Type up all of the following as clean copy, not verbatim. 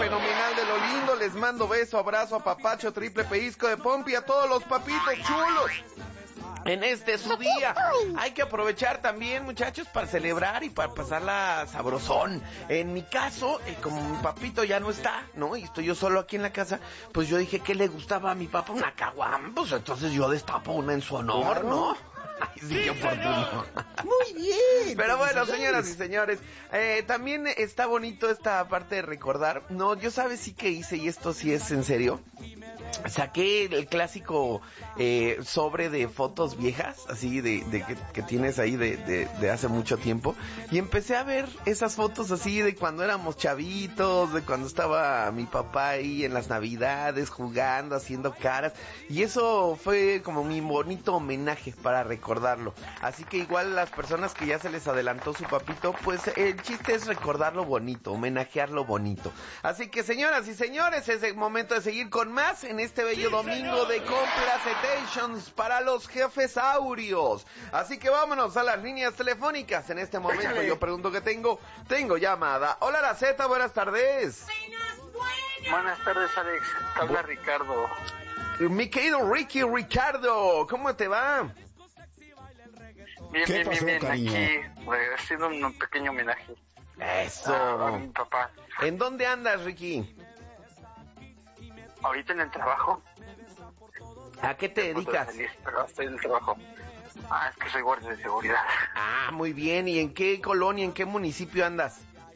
fenomenal de lo lindo. Les mando beso, abrazo, apapacho, triple pellizco de pompi a todos los papitos chulos. En este su día, hay que aprovechar también, muchachos, para celebrar y para pasarla sabrosón. En mi caso, como mi papito ya no está, ¿no? Y estoy yo solo aquí en la casa, pues yo dije que le gustaba a mi papá una caguama, pues entonces yo destapo una en su honor, ¿no? Ay, sí, qué oportuno. Muy bien. Pero bueno, señoras y señores, también está bonito esta parte de recordar. No, yo sabes sí que hice, y esto sí es en serio. Saqué el clásico sobre de fotos viejas, así que tienes ahí de hace mucho tiempo, y empecé a ver esas fotos así de cuando éramos chavitos, de cuando estaba mi papá ahí en las navidades jugando, haciendo caras, y eso fue como mi bonito homenaje para recordarlo. Así que igual las personas que ya se les adelantó su papito, pues el chiste es recordarlo bonito, homenajearlo bonito. Así que señoras y señores, es el momento de seguir con más en este bello domingo de Complacetations para los jefes áureos. Así que vámonos a las líneas telefónicas. En este momento yo pregunto que tengo llamada. Hola, la Z, buenas tardes. Buenas tardes, Alex. Habla Ricardo. Mi querido Ricardo, ¿cómo te va? Bien, cariño? aquí haciendo un pequeño homenaje Eso. a mi papá. ¿En dónde andas, Ricky? Ahorita en el trabajo. ¿A qué te dedicas? Pero estoy en el trabajo. Es que soy guardia de seguridad. Ah, muy bien. ¿Y en qué colonia, en qué municipio andas?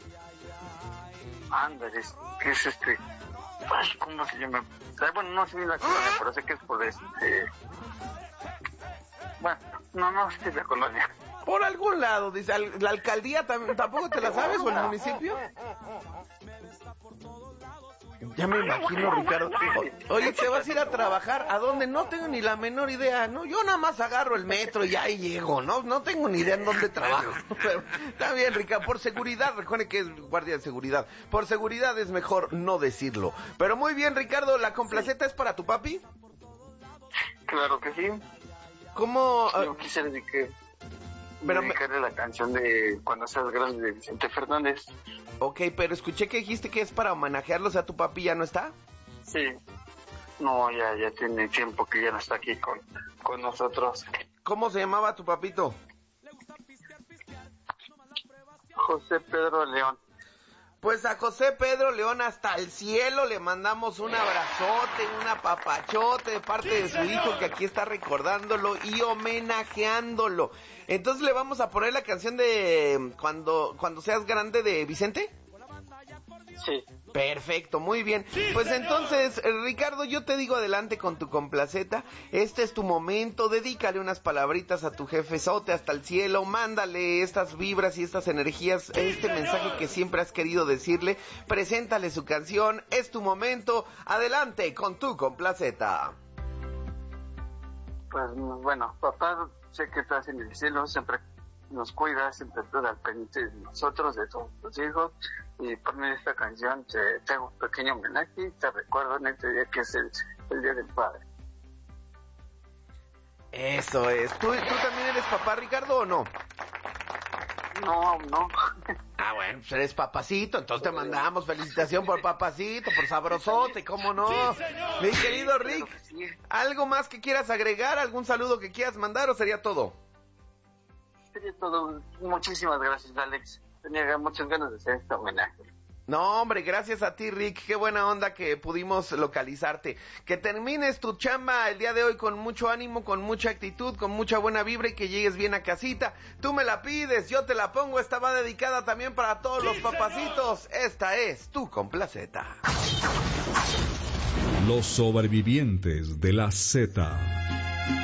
Ándale, que es ¿cómo se llama? Bueno, no sé bien la colonia, pero sé que es por bueno, no sé la colonia. Por algún lado, dice. ¿La alcaldía tampoco te la sabes o el municipio? Ya me imagino, Ricardo. Oye, ¿te vas a ir a trabajar? ¿A dónde? No tengo ni la menor idea, ¿no? Yo nada más agarro el metro y ahí llego, ¿no? No tengo ni idea en dónde trabajo. Pero está bien, Ricardo, por seguridad, recuerde que es guardia de seguridad. Por seguridad es mejor no decirlo. Pero muy bien, Ricardo, ¿la complaceta es para tu papi? Claro que sí. ¿Cómo? Yo quise dedicarle la canción de Cuando seas grande de Vicente Fernández. Ok, pero escuché que dijiste que es para homenajearlo, o sea, ¿tu papi ya no está? Sí. No, ya tiene tiempo que ya no está aquí con nosotros. ¿Cómo se llamaba tu papito? José Pedro León. Pues a José Pedro León hasta el cielo le mandamos un abrazote, un apapachote de parte de su hijo que aquí está recordándolo y homenajeándolo. Entonces le vamos a poner la canción de Cuando seas grande de Vicente. Sí. Perfecto, muy bien. Pues entonces, Ricardo, yo te digo adelante con tu complaceta. Este es tu momento, dedícale unas palabritas a tu jefezote hasta el cielo, mándale estas vibras y estas energías, este mensaje que siempre has querido decirle, preséntale su canción, es tu momento, adelante con tu complaceta. Pues bueno, papá, sé que estás en el cielo, siempre nos cuidas, siempre estás al pendiente de nosotros, de todos tus hijos, y por medio de esta canción te hago un pequeño homenaje y te recuerdo en este día que es el Día del Padre. Eso es. ¿Tú también eres papá, Ricardo, o no? No. Ah, bueno, pues eres papacito, entonces te mandamos felicitación por papacito, por sabrosote, ¿cómo no? Mi querido Rick, ¿algo más que quieras agregar? ¿Algún saludo que quieras mandar o sería todo? Sería todo. Muchísimas gracias, Alex. Tenía muchas ganas de hacer este homenaje. No, hombre, gracias a ti, Rick. Qué buena onda que pudimos localizarte. Que termines tu chamba el día de hoy con mucho ánimo, con mucha actitud, con mucha buena vibra y que llegues bien a casita. Tú me la pides, yo te la pongo. Esta va dedicada también para todos los papacitos. Esta es tu complaceta. Los sobrevivientes de la Z.